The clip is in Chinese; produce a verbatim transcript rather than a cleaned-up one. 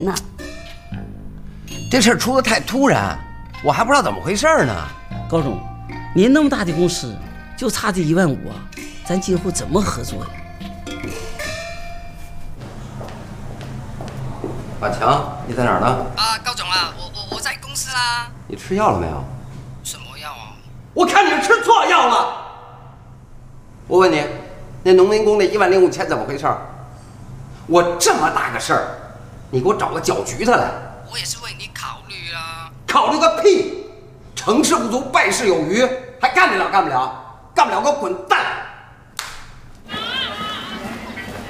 那这事儿出的太突然，我还不知道怎么回事呢。 高总，你那么大的公司，就差这一万五啊，咱今后怎么合作呀？ 阿强，你在哪儿呢？ 啊，高总啊，我我我在公司啦。 你吃药了没有？ 什么药啊？ 我看你是吃错药了。我问你，那农民工那一万零五千怎么回事？我这么大个事儿，你给我找个搅局的来。 我也是为你考虑啦。 考虑个屁！成事不足，败事有余，还干得了干不了？干不了给我滚蛋！